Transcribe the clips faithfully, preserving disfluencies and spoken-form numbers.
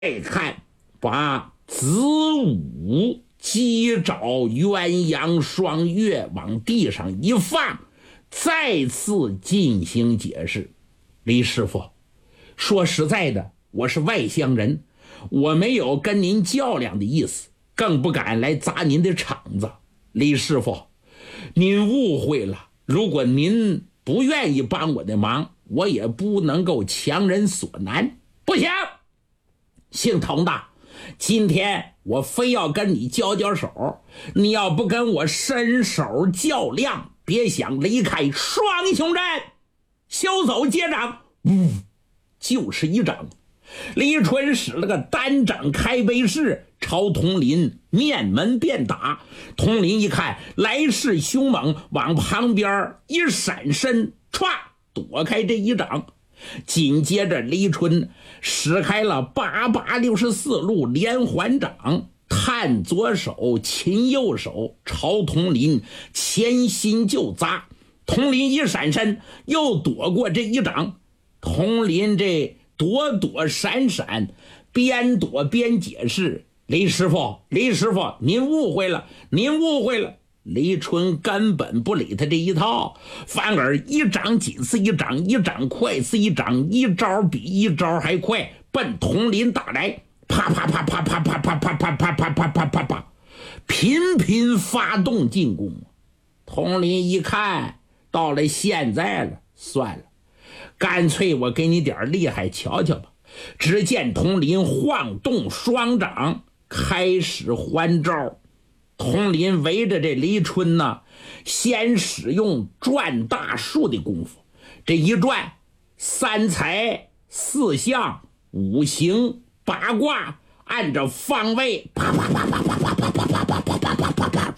再看，把子午鸡爪鸳鸯双月往地上一放，再次进行解释。李师傅，说实在的，我是外乡人，我没有跟您较量的意思，更不敢来砸您的场子。李师傅，您误会了，如果您不愿意帮我的忙，我也不能够强人所难。不行，姓童的，今天我非要跟你交交手，你要不跟我伸手较量，别想离开双雄阵。休走接掌，呜，就是一掌。李春使了个单掌开背式，朝佟林面门便打。佟林一看来势凶猛，往旁边一闪身，歘，躲开这一掌。紧接着李春使开了八八六十四路连环掌，探左手擒右手，朝佟林前心就砸。佟林一闪身，又躲过这一掌。佟林这躲躲闪闪，边躲边解释：李师傅，李师傅，您误会了，您误会了。李春根本不理他这一套，反而一掌紧似一掌，一掌快似一掌，一招比一招还快，奔佟林打来，啪啪啪啪啪啪啪啪啪啪啪啪啪啪啪，频频发动进攻。佟林一看到了现在了，算了，干脆我给你点厉害瞧瞧吧。只见佟林晃动双掌，开始还招。佟林围着这李春呢，先使用转大术的功夫，这一转，三才四象五行八卦按照方位啪啪啪啪啪啪啪啪啪啪啪啪啪啪。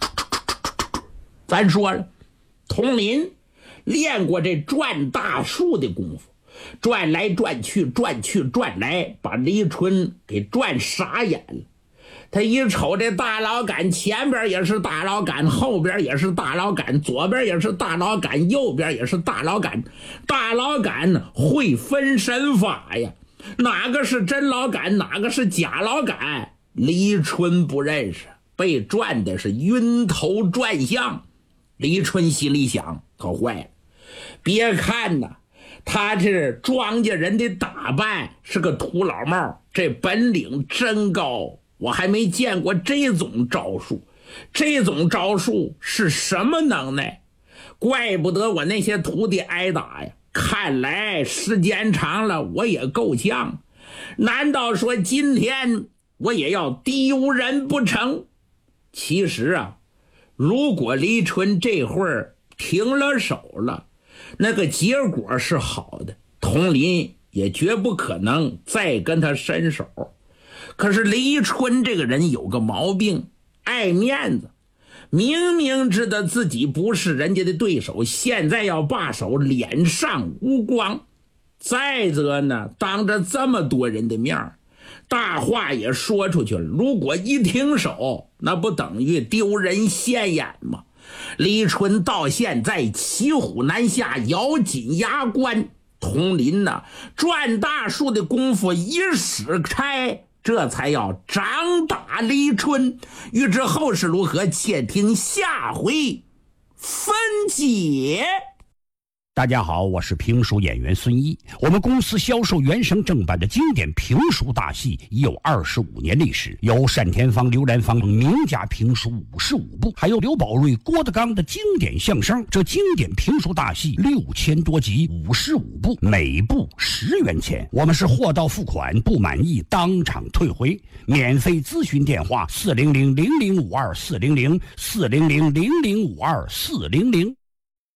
咱说了，佟林练过这转大术的功夫，转来转去转去转来，把李春给转傻眼了。他一瞅这大老杆，前边也是大老杆，后边也是大老杆，左边也是大老杆，右边也是大老杆。大老杆会分身法呀，哪个是真老杆，哪个是假老杆，李春不认识，被转的是晕头转向。李春心里想，可坏了，别看呐，他这庄稼人的打扮是个土老帽，这本领真高，我还没见过这种招数。这种招数是什么能耐？怪不得我那些徒弟挨打呀，看来时间长了我也够呛。难道说今天我也要丢人不成？其实啊，如果李春这会儿停了手了，那个结果是好的，佟林也绝不可能再跟他伸手。可是李春这个人有个毛病，爱面子，明明知道自己不是人家的对手，现在要罢手，脸上无光。再则呢，当着这么多人的面，大话也说出去了，如果一停手，那不等于丢人现眼吗？李春到现在骑虎难下，咬紧牙关。佟林呢，转大术的功夫一使开，这才要掌打李春。欲知后事如何，且听下回分解。 大家好，我是评书演员孙一。我们公司销售原声正版的经典评书大戏已有二十五年历史，有单田芳、刘兰芳等名家评书五十五部，还有刘宝瑞、郭德纲的经典相声。这经典评书大戏六千多集，五十五部，每部十元钱。我们是货到付款，不满意当场退回。免费咨询电话：四零零零零五二四零零四零零零零五二四零零。